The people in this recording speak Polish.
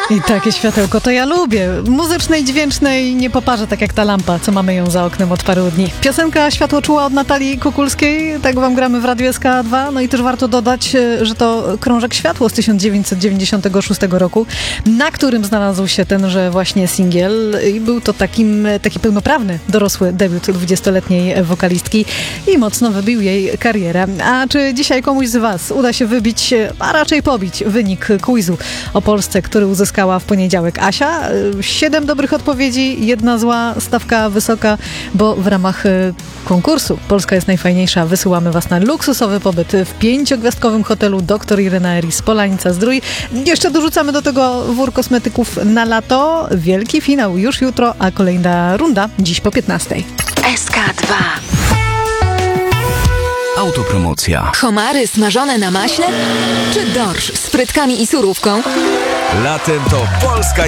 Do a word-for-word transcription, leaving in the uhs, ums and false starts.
I takie światełko to ja lubię. Muzycznej, dźwięcznej, nie poparzę tak jak ta lampa, co mamy ją za oknem od paru dni. Piosenka Światło czuła od Natalii Kukulskiej, tak wam gramy w Radiu S K dwa. No i też warto dodać, że to Krążek Światło z tysiąc dziewięćset dziewięćdziesiątego szóstego roku, na którym znalazł się tenże właśnie singiel i był to takim, taki pełnoprawny, dorosły debiut dwudziestoletniej wokalistki i mocno wybił jej karierę. A czy dzisiaj komuś z was uda się wybić, a raczej pobić wynik quizu o Polsce, który uzyskała w poniedziałek Asia? Siedem dobrych odpowiedzi, jedna zła, stawka wysoka, bo w ramach konkursu Polska jest najfajniejsza wysyłamy was na luksusowy pobyt w pięciogwiazdkowym hotelu Doktor Irena Eris Polanica Zdrój. Jeszcze dorzucamy do tego wór kosmetyków na lato. Wielki finał już jutro, a kolejna runda dziś po piętnastej. S K dwa. Autopromocja. Homary smażone na maśle? Czy dorsz z frytkami i surówką? Latem to Polska